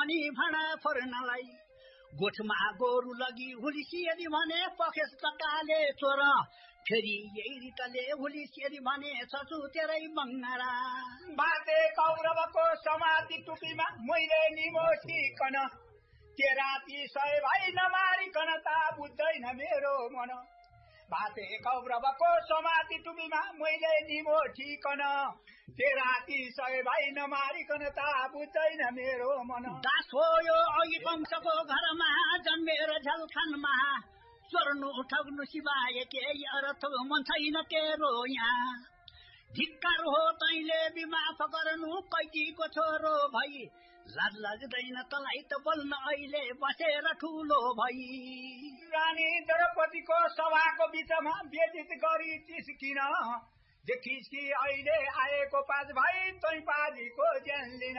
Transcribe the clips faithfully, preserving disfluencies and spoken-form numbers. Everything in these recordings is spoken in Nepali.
भनी भाँडा फोर्नलाई गोठमा गोरु लगी हुलिसियरी भने पखेस तकाले चोर फेरि यही रितले हुलिसियरी भने छछु तेरै मङ्गरा बाटे कौरवको समाति टुपीमा मैले निमोसिकन तेराती सय भाइ नमारिकन ता बुझ्दैन मेरो मन बाटे कौरवको समाति टुपीमा मैले निमोसिकन तेराती सय भाइ नमारिकन ता बुझ्दैन मेरो मन दास हो यो अघि वंशको घरमा जन्मेर झलखानमा चोर्नु ठग्नु सिवाय केही अर्थ मन छैन तेरो यहाँ धिक्कार हो तैले बिमाफ गर्नु कैदीको छोरो भई लाज लाग्दैन तलाई त बोल्न अहिले बसेर ठुलो भई रानी द्रौपदीको सभाको बिचमा बेइज्जत गरी चिस्किन देखिस् कि अहिले आएको पाँच भाइ तै पाजीको ज्यान लिन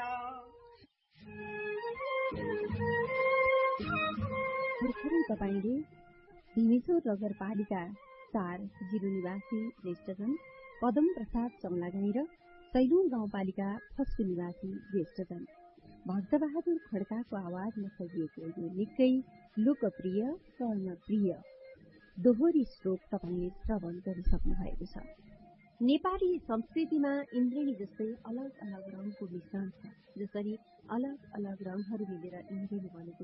भर्खरै तपाईले भीमेश्वर नगरपालिका चार जिरो निवासी ज्येष्ठजन पदम प्रसाद चमलागाई र सैलौं गाउँपालिका फस्टु निवासी ज्येष्ठजन भक्तबहादुर खड्काको आवाजमा सजिएको यो निकै लोकप्रिय कर्णप्रिय दोहोरी श्लोक तपाईले श्रवण गरिसक्नु भएको छ। नेपाली संस्कृतिमा इन्द्रेणी जस्तै अलग अलग रङको मिश्रण छ। जसरी अलग अलग रङहरू मिलेर इन्द्रेणी बनेको